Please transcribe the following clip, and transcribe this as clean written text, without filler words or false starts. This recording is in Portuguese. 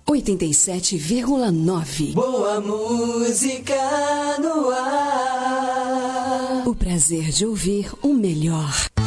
87,9. Boa música no ar. O prazer de ouvir o melhor.